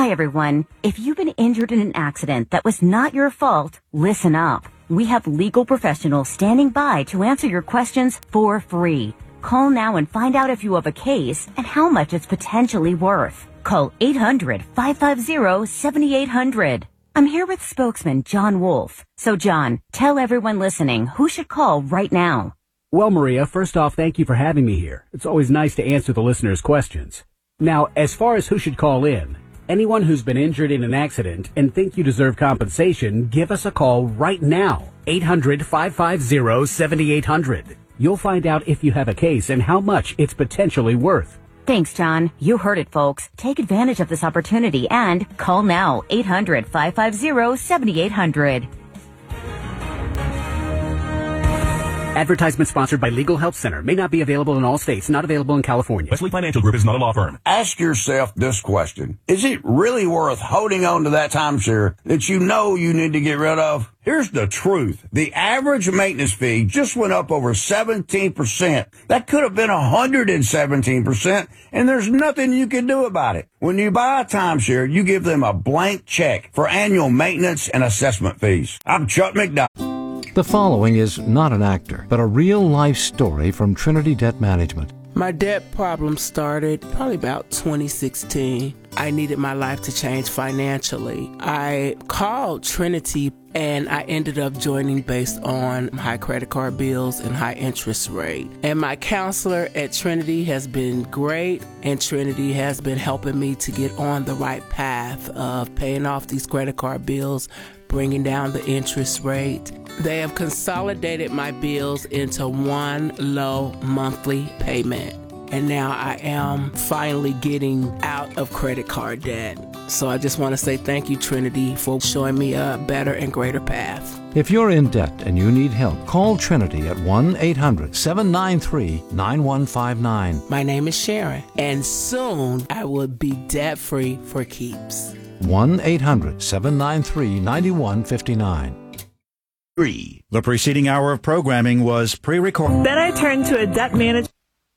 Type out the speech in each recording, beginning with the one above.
Hi, everyone. If you've been injured in an accident that was not your fault, listen up. We have legal professionals standing by to answer your questions for free. Call now and find out if you have a case and how much it's potentially worth. Call 800-550-7800. I'm here with spokesman John Wolf. So, John, tell everyone listening who should call right now. Well, Maria, first off, thank you for having me here. It's always nice to answer the listeners' questions. Now, as far as who should call in, anyone who's been injured in an accident and think you deserve compensation, give us a call right now. 800-550-7800. You'll find out if you have a case and how much it's potentially worth. Thanks, John. You heard it, folks. Take advantage of this opportunity and call now. 800-550-7800. Advertisement sponsored by Legal Help Center. May not be available in all states. Not available in California. Wesley Financial Group is not a law firm. Ask yourself this question. Is it really worth holding on to that timeshare that you know you need to get rid of? Here's the truth. The average maintenance fee just went up over 17%. That could have been 117%, and there's nothing you can do about it. When you buy a timeshare, you give them a blank check for annual maintenance and assessment fees. I'm Chuck McDowell. The following is not an actor, but a real-life story from Trinity Debt Management. My debt problem started probably about 2016. I needed my life to change financially. I called Trinity and I ended up joining based on high credit card bills and high interest rate. And my counselor at Trinity has been great, and Trinity has been helping me to get on the right path of paying off these credit card bills, bringing down the interest rate. They have consolidated my bills into one low monthly payment. And now I am finally getting out of credit card debt. So I just want to say thank you, Trinity, for showing me a better and greater path. If you're in debt and you need help, call Trinity at 1-800-793-9159. My name is Sharon, and soon I will be debt-free for keeps. 1-800-793-9159. The preceding hour of programming was pre-recorded. Then I turned to a debt manager.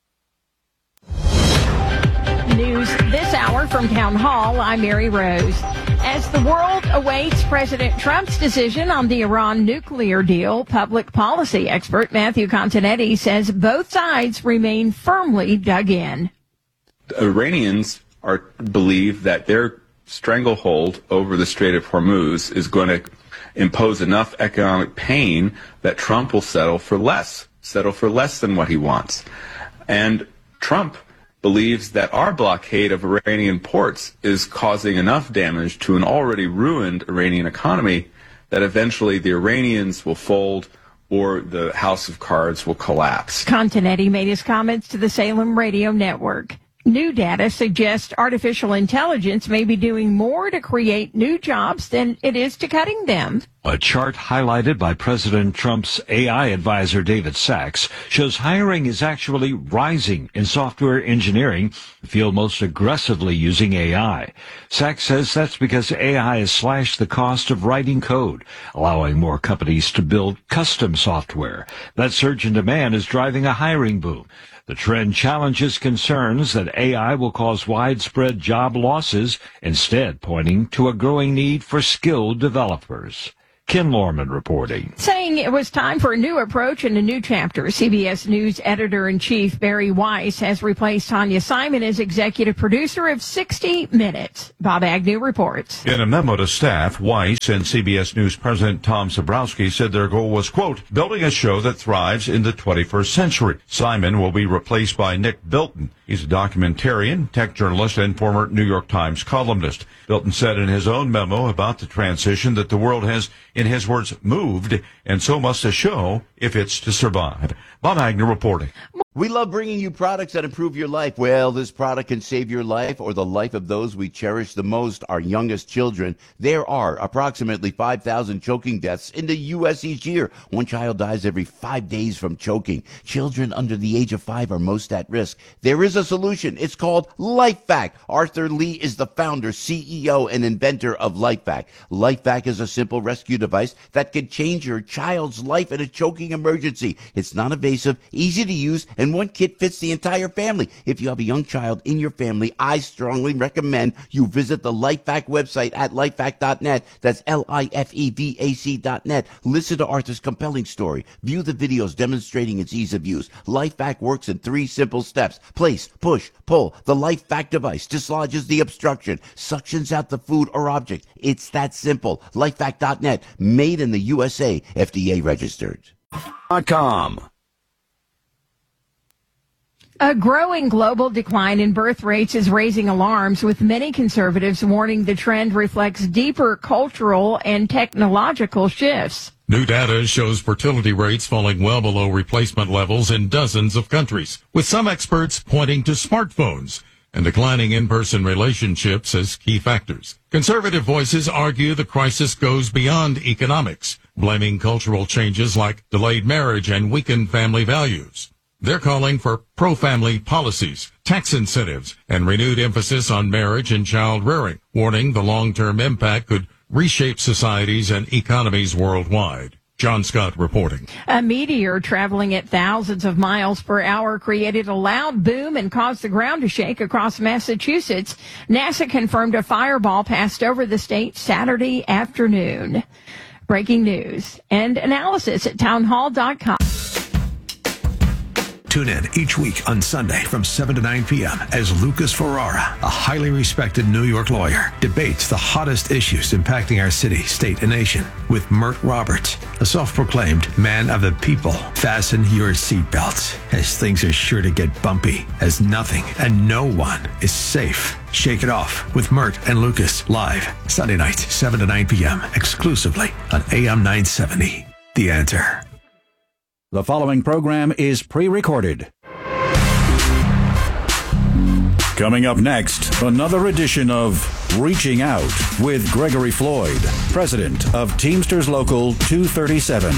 News this hour from Town Hall, I'm Mary Rose. As the world awaits President Trump's decision on the Iran nuclear deal, public policy expert Matthew Continetti says both sides remain firmly dug in. The Iranians believe that their stranglehold over the Strait of Hormuz is going to impose enough economic pain that Trump will settle for less than what he wants. And Trump believes that our blockade of Iranian ports is causing enough damage to an already ruined Iranian economy that eventually the Iranians will fold or the house of cards will collapse. Continetti made his comments to the Salem Radio Network. New data suggests artificial intelligence may be doing more to create new jobs than it is to cutting them. A chart highlighted by President Trump's AI advisor, David Sachs, shows hiring is actually rising in software engineering, the field most aggressively using AI. Sachs says that's because AI has slashed the cost of writing code, allowing more companies to build custom software. That surge in demand is driving a hiring boom. The trend challenges concerns that AI will cause widespread job losses, instead pointing to a growing need for skilled developers. Ken Lorman reporting. Saying it was time for a new approach and a new chapter, CBS News editor-in-chief Barry Weiss has replaced Tanya Simon as executive producer of 60 Minutes. Bob Agnew reports. In a memo to staff, Weiss and CBS News President Tom Sabrowski said their goal was, quote, building a show that thrives in the 21st century. Simon will be replaced by Nick Bilton. He's a documentarian, tech journalist, and former New York Times columnist. Bilton said in his own memo about the transition that the world has, in his words, moved, and so must a show if it's to survive. Bob Agnew reporting. We love bringing you products that improve your life. Well, this product can save your life or the life of those we cherish the most, our youngest children. There are approximately 5,000 choking deaths in the U.S. each year. One child dies every 5 days from choking. Children under the age of 5 are most at risk. There is a solution. It's called LifeVac. Arthur Lee is the founder, CEO, and inventor of LifeVac. LifeVac is a simple rescue device that can change your child's life in a choking emergency. It's non-invasive, easy to use, and and one kit fits the entire family. If you have a young child in your family, I strongly recommend you visit the LifeVac website at lifevac.net. That's LIFEVAC.net. Listen to Arthur's compelling story. View the videos demonstrating its ease of use. LifeVac works in 3 simple steps. Place, push, pull. The LifeVac device dislodges the obstruction, suctions out the food or object. It's that simple. LifeVac.net. Made in the USA. FDA registered. .com. A growing global decline in birth rates is raising alarms, with many conservatives warning the trend reflects deeper cultural and technological shifts. New data shows fertility rates falling well below replacement levels in dozens of countries, with some experts pointing to smartphones and declining in-person relationships as key factors. Conservative voices argue the crisis goes beyond economics, blaming cultural changes like delayed marriage and weakened family values. They're calling for pro-family policies, tax incentives, and renewed emphasis on marriage and child rearing, warning the long-term impact could reshape societies and economies worldwide. John Scott reporting. A meteor traveling at thousands of miles per hour created a loud boom and caused the ground to shake across Massachusetts. NASA confirmed a fireball passed over the state Saturday afternoon. Breaking news and analysis at townhall.com. Tune in each week on Sunday from 7 to 9 p.m. as Lucas Ferrara, a highly respected New York lawyer, debates the hottest issues impacting our city, state, and nation with Mert Roberts, a self-proclaimed man of the people. Fasten your seatbelts, as things are sure to get bumpy, as nothing and no one is safe. Shake it off with Mert and Lucas live Sunday nights, 7 to 9 p.m. exclusively on AM 970. The Answer. The following program is pre-recorded. Coming up next, another edition of Reaching Out with Gregory Floyd, president of Teamsters Local 237.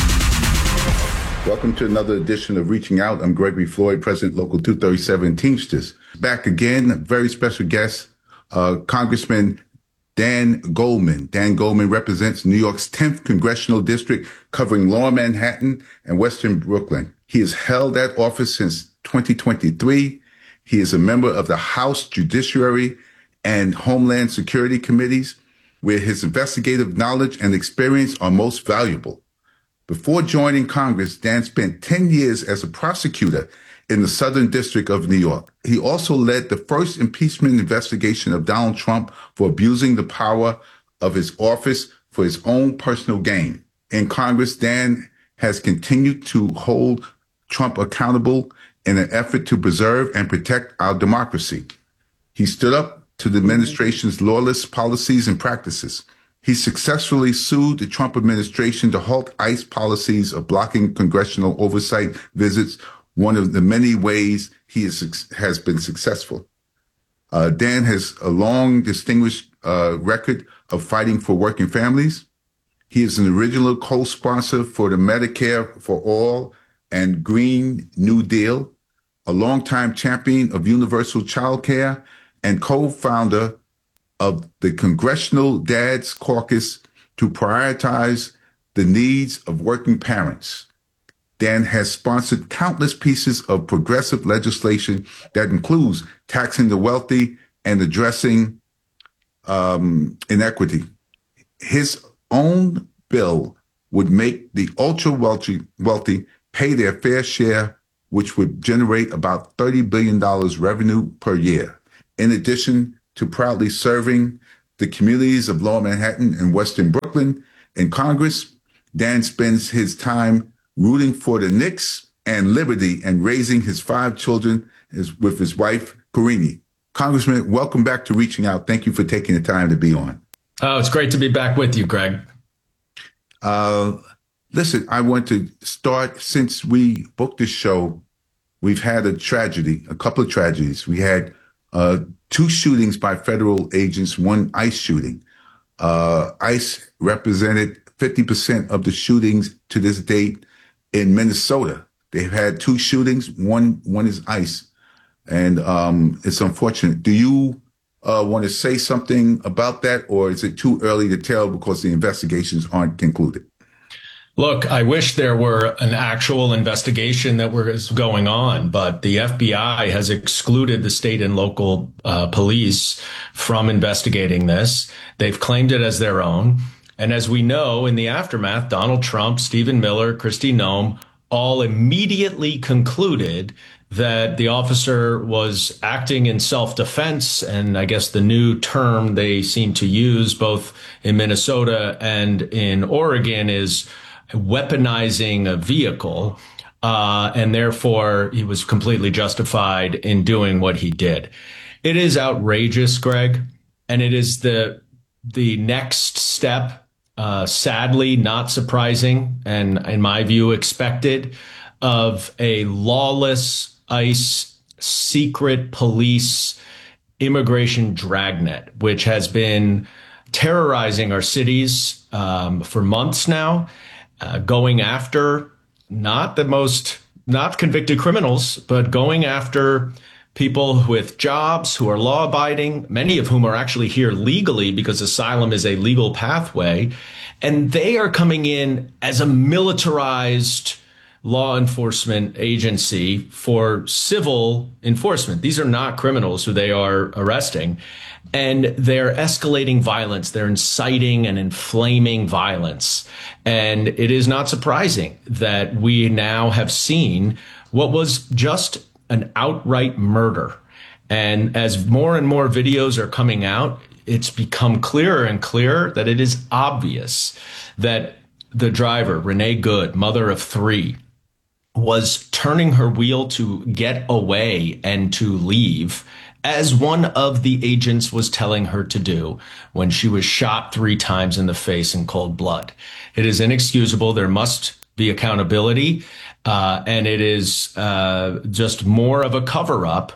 Welcome to another edition of Reaching Out. I'm Gregory Floyd, president Local 237 Teamsters. Back again, a very special guest, Congressman Dan Goldman. Dan Goldman represents New York's 10th Congressional District, covering Lower Manhattan and Western Brooklyn. He has held that office since 2023. He is a member of the House Judiciary and Homeland Security Committees, where his investigative knowledge and experience are most valuable. Before joining Congress, Dan spent 10 years as a prosecutor in the Southern District of New York. He also led the first impeachment investigation of Donald Trump for abusing the power of his office for his own personal gain. In Congress, Dan has continued to hold Trump accountable in an effort to preserve and protect our democracy. He stood up to the administration's lawless policies and practices. He successfully sued the Trump administration to halt ICE policies of blocking congressional oversight visits, one of the many ways he has been successful. Dan has a long, distinguished record of fighting for working families. He is an original co-sponsor for the Medicare for All and Green New Deal, a longtime champion of universal child care, and co-founder of the Congressional Dads Caucus to prioritize the needs of working parents. Dan has sponsored countless pieces of progressive legislation that includes taxing the wealthy and addressing inequity. His own bill would make the ultra wealthy pay their fair share, which would generate about $30 billion revenue per year. In addition to proudly serving the communities of Lower Manhattan and Western Brooklyn in Congress, Dan spends his time rooting for the Knicks and Liberty and raising his 5 children with his wife, Karini. Congressman, welcome back to Reaching Out. Thank you for taking the time to be on. Oh, it's great to be back with you, Greg. Listen, I want to start, since we booked this show, we've had a couple of tragedies. We had 2 shootings by federal agents, 1 ICE shooting. ICE represented 50% of the shootings to this date in Minnesota. They've had 2 shootings. One is ICE. And it's unfortunate. Do you want to say something about that, or is it too early to tell because the investigations aren't concluded? Look, I wish there were an actual investigation that was going on, but the FBI has excluded the state and local police from investigating this. They've claimed it as their own. And as we know, in the aftermath, Donald Trump, Stephen Miller, Kristi Noem all immediately concluded that the officer was acting in self-defense. And I guess the new term they seem to use both in Minnesota and in Oregon is weaponizing a vehicle, and therefore he was completely justified in doing what he did. It is outrageous, Greg, and it is the next step, sadly not surprising, and in my view expected, of a lawless ICE secret police immigration dragnet, which has been terrorizing our cities for months now. Going after not convicted criminals, but going after people with jobs who are law abiding, many of whom are actually here legally because asylum is a legal pathway. And they are coming in as a militarized law enforcement agency for civil enforcement. These are not criminals who they are arresting. And they're escalating violence. They're inciting and inflaming violence. And it is not surprising that we now have seen what was just an outright murder. And as more and more videos are coming out, it's become clearer and clearer that it is obvious that the driver, Renee Good, mother of three, was turning her wheel to get away and to leave, as one of the agents was telling her to do when she was shot 3 times in the face in cold blood. It is inexcusable. There must be accountability. And it is just more of a cover up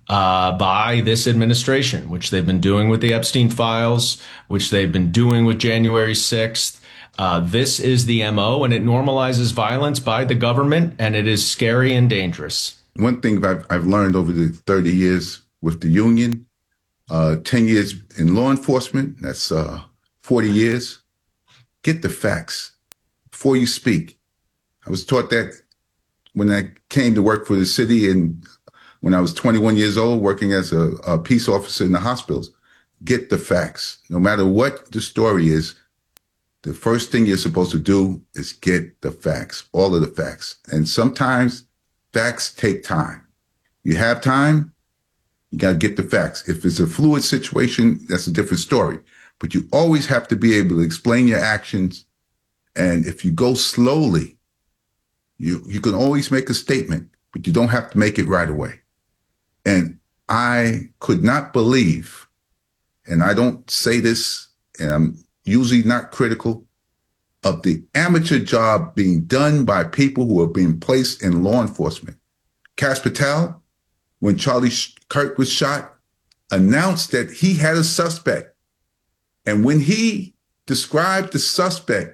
by this administration, which they've been doing with the Epstein files, which they've been doing with January 6th. This is the MO, and it normalizes violence by the government, and it is scary and dangerous. One thing I've learned over the 30 years with the union, 10 years in law enforcement, that's 40 years. Get the facts before you speak. I was taught that when I came to work for the city and when I was 21 years old, working as a peace officer in the hospitals. Get the facts. No matter what the story is, the first thing you're supposed to do is get the facts, all of the facts. And sometimes facts take time. You have time, you got to get the facts. If it's a fluid situation, that's a different story. But you always have to be able to explain your actions. And if you go slowly, you can always make a statement, but you don't have to make it right away. And I could not believe, and I don't say this, and I'm usually not critical, of the amateur job being done by people who are being placed in law enforcement. Kash Patel, when Charlie Kirk was shot, announced that he had a suspect. And when he described the suspect,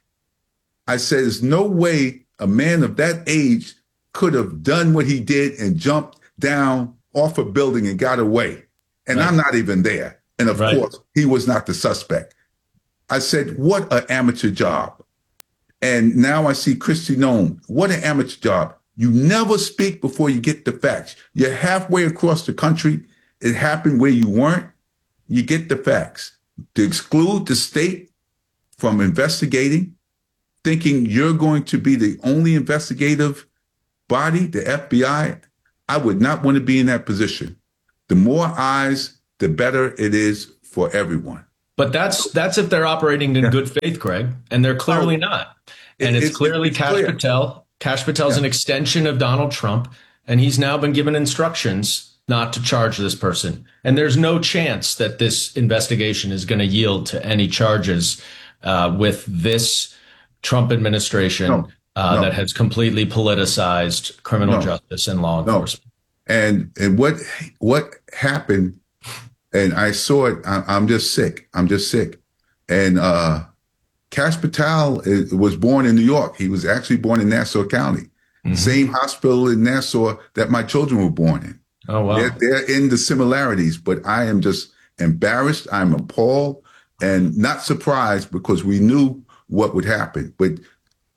I said, there's no way a man of that age could have done what he did and jumped down off a building and got away. And I'm not even there. And of course, he was not the suspect. I said, what an amateur job. And now I see Kristi Noem. What an amateur job. You never speak before you get the facts. You're halfway across the country. It happened where you weren't. You get the facts. To exclude the state from investigating, thinking you're going to be the only investigative body, the FBI, I would not want to be in that position. The more eyes, the better it is for everyone. But that's if they're operating in good faith, Greg, and they're clearly not. And it's clearly Kash Patel. Kash Patel's an extension of Donald Trump, and he's now been given instructions not to charge this person. And there's no chance that this investigation is going to yield to any charges with this Trump administration that has completely politicized criminal justice and law enforcement. And what happened? And I saw it. I'm just sick. And Kash Patel was born in New York. He was actually born in Nassau County, same hospital in Nassau that my children were born in. Oh, wow. They're in the similarities, but I am just embarrassed. I'm appalled and not surprised because we knew what would happen. But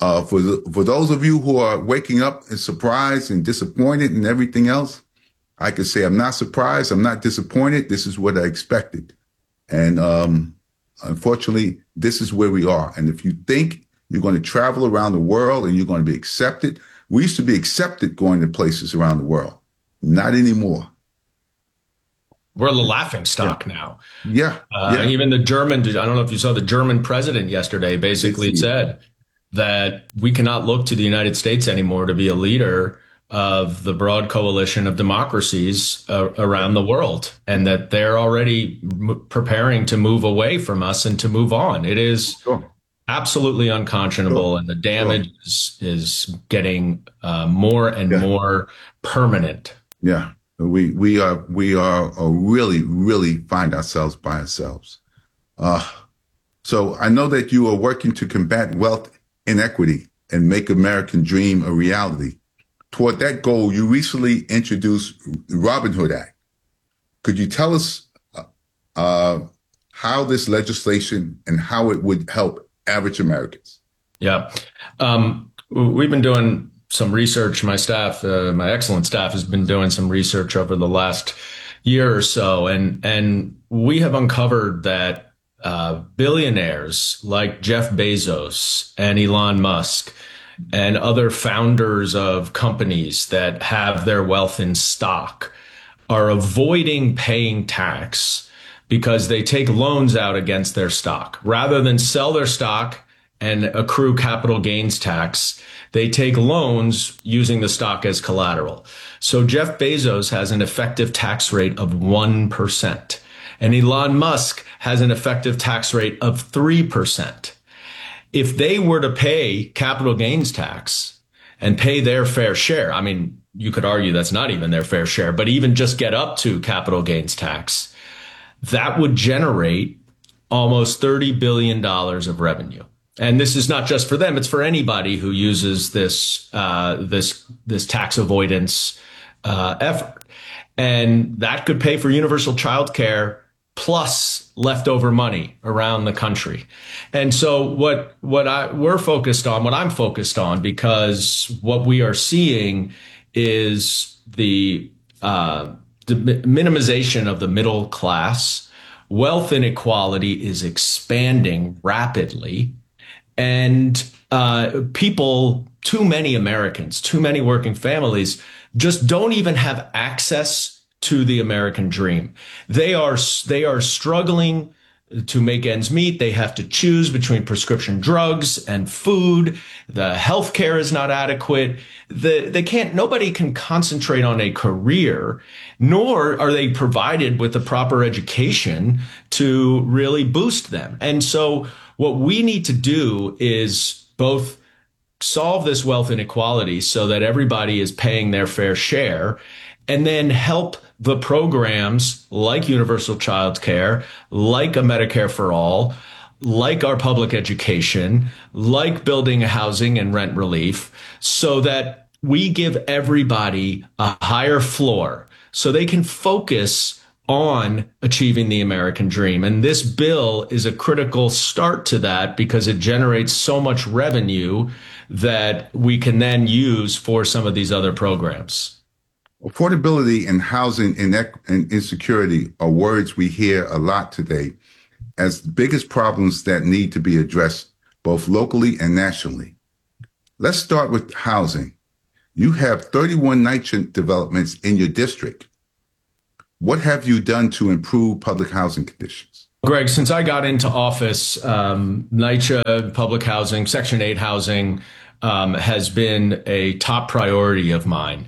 For those of you who are waking up and surprised and disappointed and everything else, I could say I'm not surprised. I'm not disappointed. This is what I expected. And unfortunately, this is where we are. And if you think you're going to travel around the world and you're going to be accepted, we used to be accepted going to places around the world. Not anymore. We're the laughing stock now. Yeah. Even the German, I don't know if you saw the German president yesterday, basically said that we cannot look to the United States anymore to be a leader of the broad coalition of democracies around the world, and that they're already preparing to move away from us and to move on. It is absolutely unconscionable, and the damage is getting more and more permanent. Yeah. We are really find ourselves by ourselves. So I know that you are working to combat wealth inequity and make American dream a reality. Toward that goal, you recently introduced the Robin Hood Act. Could you tell us how this legislation and how it would help average Americans? Yeah. We've been doing some research. My staff, my excellent staff, has been doing some research over the last year or so, and we have uncovered that billionaires like Jeff Bezos and Elon Musk and other founders of companies that have their wealth in stock are avoiding paying tax because they take loans out against their stock. Rather than sell their stock and accrue capital gains tax, they take loans using the stock as collateral. So Jeff Bezos has an effective tax rate of 1%, and Elon Musk has an effective tax rate of 3%. If they were to pay capital gains tax and pay their fair share, I mean, you could argue that's not even their fair share, but even just get up to capital gains tax, that would generate almost $30 billion of revenue. And this is not just for them; it's for anybody who uses this tax avoidance effort, and that could pay for universal child care plus leftover money around the country. And so what I'm focused on, because what we are seeing is the minimization of the middle class. Wealth inequality is expanding rapidly. And people, too many Americans, too many working families just don't even have access to the American dream. They are struggling to make ends meet. They have to choose between prescription drugs and food. The healthcare is not adequate. Nobody can concentrate on a career, nor are they provided with the proper education to really boost them. And so what we need to do is both solve this wealth inequality so that everybody is paying their fair share, and then help the programs like universal child care, like a Medicare for all, like our public education, like building housing and rent relief, so that we give everybody a higher floor so they can focus on achieving the American dream. And this bill is a critical start to that because it generates so much revenue that we can then use for some of these other programs. Affordability and housing and insecurity are words we hear a lot today as the biggest problems that need to be addressed both locally and nationally. Let's start with housing. You have 31 NYCHA developments in your district. What have you done to improve public housing conditions? Greg, since I got into office, NYCHA, public housing, Section 8 housing has been a top priority of mine.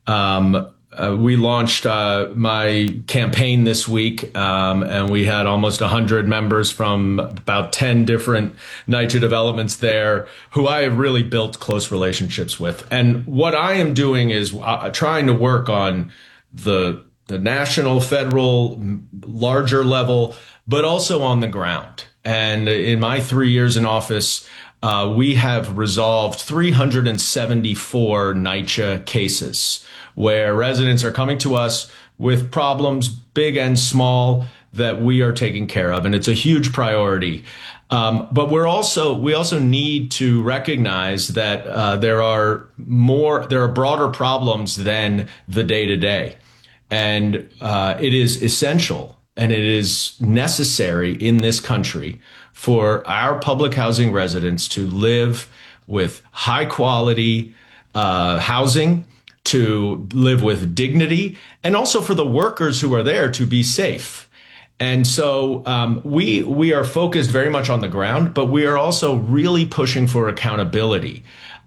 We launched my campaign this week, and we had almost 100 members from about 10 different NYCHA developments there who I have really built close relationships with. And what I am doing is trying to work on the national, federal, larger level, but also on the ground. And in my 3 years in office, we have resolved 374 NYCHA cases where residents are coming to us with problems, big and small, that we are taking care of, and it's a huge priority. But we also need to recognize that there are broader problems than the day-to-day. And it is essential and it is necessary in this country for our public housing residents to live with high quality housing, to live with dignity, and also for the workers who are there to be safe. And so we are focused very much on the ground, but we are also really pushing for accountability.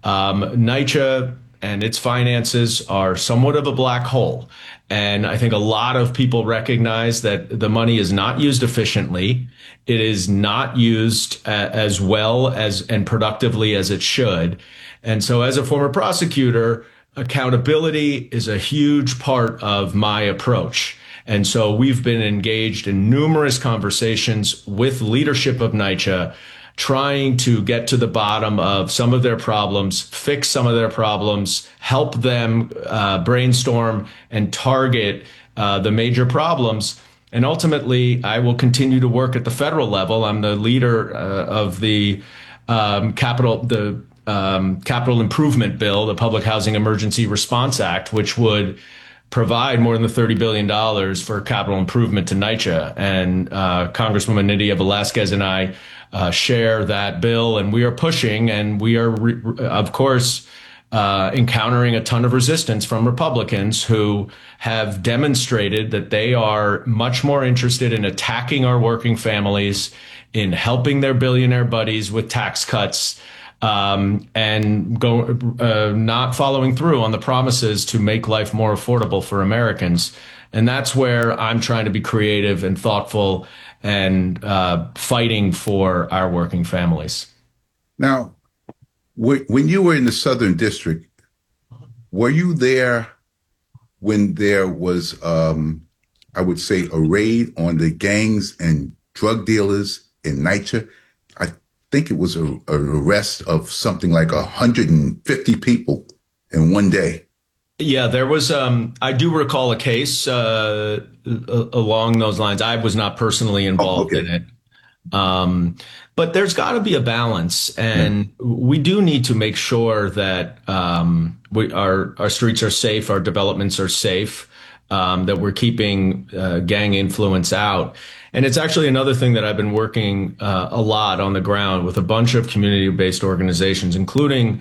NYCHA and its finances are somewhat of a black hole. And I think a lot of people recognize that the money is not used efficiently. It is not used as well as and productively as it should. And so as a former prosecutor, accountability is a huge part of my approach. And so we've been engaged in numerous conversations with leadership of NYCHA, trying to get to the bottom of some of their problems, fix some of their problems, help them brainstorm and target the major problems. And ultimately, I will continue to work at the federal level. I'm the leader of the capital improvement bill, the Public Housing Emergency Response Act, which would provide more than the $30 billion for capital improvement to NYCHA. And Congresswoman Nydia Velázquez and I share that bill, and we are pushing, and we are, of course, encountering a ton of resistance from Republicans who have demonstrated that they are much more interested in attacking our working families, in helping their billionaire buddies with tax cuts, and not following through on the promises to make life more affordable for Americans. And that's where I'm trying to be creative and thoughtful and fighting for our working families. Now, when you were in the Southern District, were you there when there was, I would say, a raid on the gangs and drug dealers in NYCHA? I think it was an arrest of something like 150 people in one day. Yeah, there was, I do recall a case along those lines. I was not personally involved in it. But there's got to be a balance, and we do need to make sure that our streets are safe, our developments are safe, that we're keeping gang influence out. And it's actually another thing that I've been working a lot on the ground with a bunch of community-based organizations, including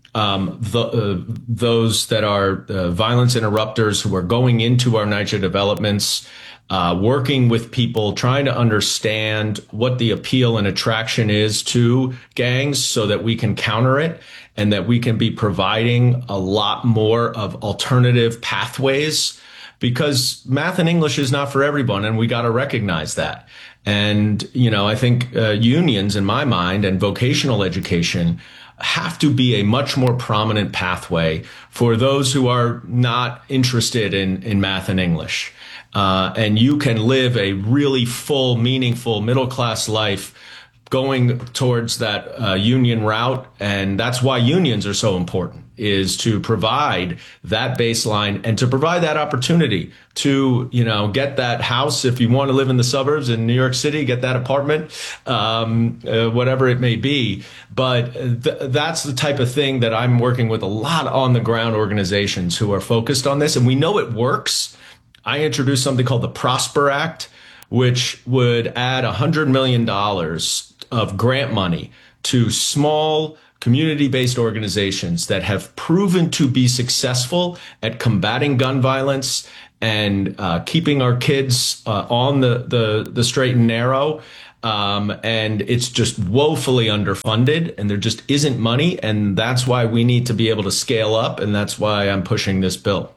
those that are violence interrupters who are going into our NYCHA developments, working with people, trying to understand what the appeal and attraction is to gangs so that we can counter it and that we can be providing a lot more of alternative pathways, because math and English is not for everyone, and we got to recognize that. And, I think unions, in my mind, and vocational education have to be a much more prominent pathway for those who are not interested in math and English. And you can live a really full, meaningful middle-class life going towards that union route. And that's why unions are so important, is to provide that baseline and to provide that opportunity to, get that house if you want to live in the suburbs in New York City, get that apartment, whatever it may be. But that's the type of thing that I'm working with a lot on the ground organizations who are focused on this. And we know it works. I introduced something called the Prosper Act, which would add $100 million of grant money to small community-based organizations that have proven to be successful at combating gun violence and keeping our kids on the straight and narrow. And it's just woefully underfunded, and there just isn't money. And that's why we need to be able to scale up. And that's why I'm pushing this bill.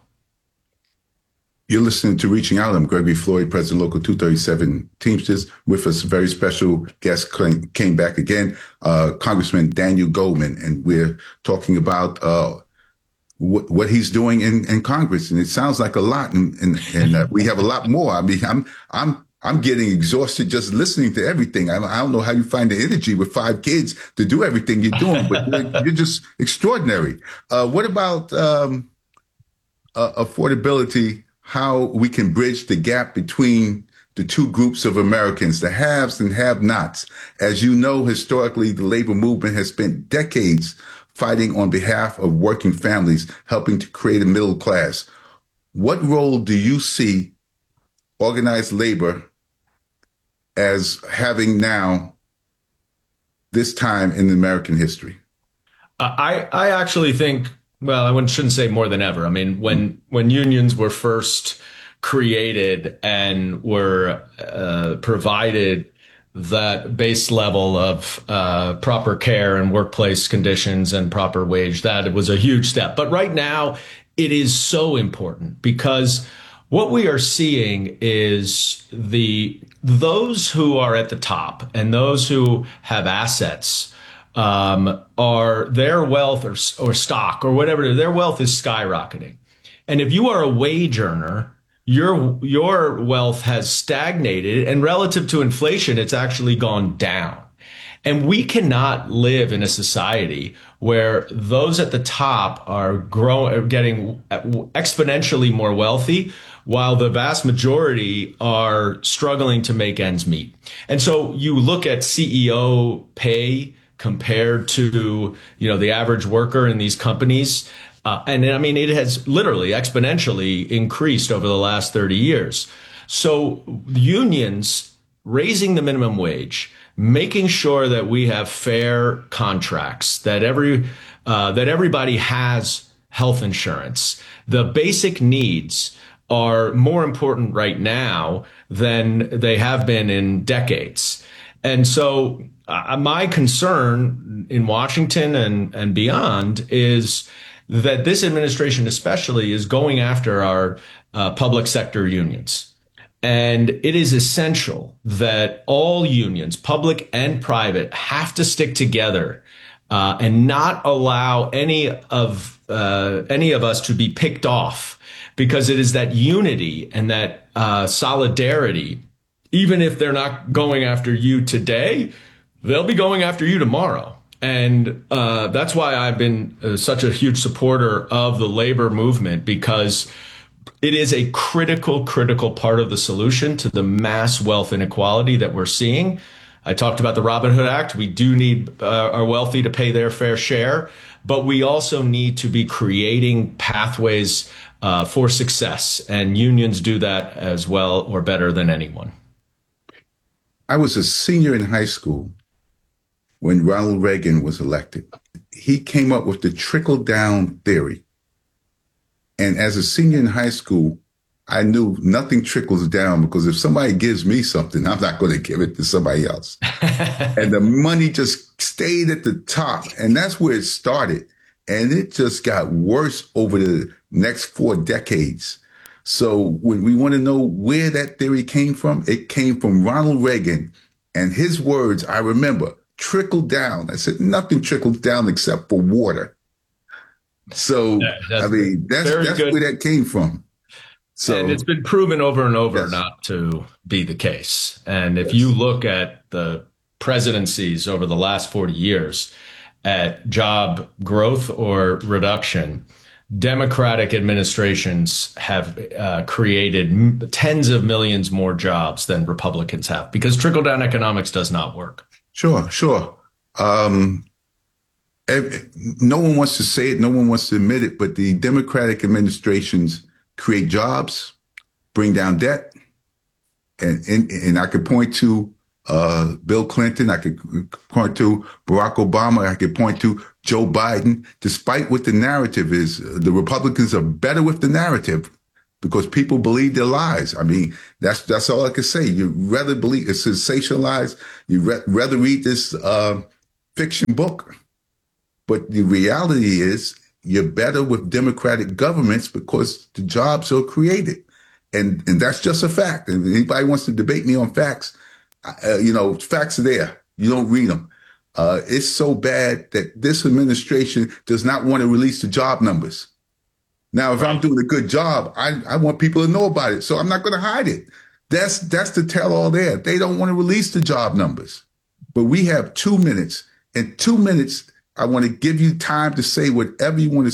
You're listening to Reaching Out. I'm Gregory Floyd, President Local 237 Teamsters. With us, a very special guest came back again, Congressman Daniel Goldman, and we're talking about what he's doing in Congress. And it sounds like a lot, and we have a lot more. I mean, I'm getting exhausted just listening to everything. I don't know how you find the energy with 5 kids to do everything you're doing, but you're just extraordinary. What about affordability? How we can bridge the gap between the two groups of Americans, the haves and have-nots. As you know, historically, the labor movement has spent decades fighting on behalf of working families, helping to create a middle class. What role do you see organized labor as having now this time in American history? I actually think, well, I shouldn't say more than ever. I mean, when unions were first created and were provided that base level of proper care and workplace conditions and proper wage, that it was a huge step. But right now, it is so important because what we are seeing is those who are at the top and those who have assets are their wealth or stock or whatever, their wealth is skyrocketing. And if you are a wage earner, your wealth has stagnated, and relative to inflation, it's actually gone down. And we cannot live in a society where those at the top are getting exponentially more wealthy, while the vast majority are struggling to make ends meet. And so you look at CEO pay compared to, the average worker in these companies. And I mean, it has literally exponentially increased over the last 30 years. So unions raising the minimum wage, making sure that we have fair contracts, that everybody has health insurance. The basic needs are more important right now than they have been in decades. And so my concern in Washington and beyond is that this administration especially is going after our public sector unions. And it is essential that all unions, public and private, have to stick together and not allow any of us to be picked off, because it is that unity and that solidarity. Even if they're not going after you today, they'll be going after you tomorrow. And that's why I've been such a huge supporter of the labor movement, because it is a critical part of the solution to the mass wealth inequality that we're seeing. I talked about the Robin Hood Act. We do need our wealthy to pay their fair share, but we also need to be creating pathways for success, and unions do that as well or better than anyone. I was a senior in high school when Ronald Reagan was elected. He came up with the trickle-down theory. And as a senior in high school, I knew nothing trickles down, because if somebody gives me something, I'm not going to give it to somebody else. And the money just stayed at the top. And that's where it started. And it just got worse over the next 4 decades. So when we want to know where that theory came from, it came from Ronald Reagan. And his words, I remember, trickle down. I said, nothing trickles down except for water. So, that's where that came from. So, and it's been proven over and over not to be the case. And if you look at the presidencies over the last 40 years at job growth or reduction, Democratic administrations have created tens of millions more jobs than Republicans have, because trickle-down economics does not work. Sure. No one wants to say it, no one wants to admit it, but the Democratic administrations create jobs, bring down debt, and I could point to Bill Clinton, I could point to Barack Obama, I could point to Joe Biden. Despite what the narrative is, the Republicans are better with the narrative because people believe their lies. I mean, that's all I can say. You rather believe it's sensationalized. You rather read this fiction book. But the reality is you're better with democratic governments because the jobs are created. And that's just a fact. And if anybody wants to debate me on facts, facts are there. You don't read them. It's so bad that this administration does not want to release the job numbers. Now, if I'm doing a good job, I want people to know about it. So I'm not going to hide it. That's the tell-all there. They don't want to release the job numbers. But we have 2 minutes. In 2 minutes, I want to give you time to say whatever you want to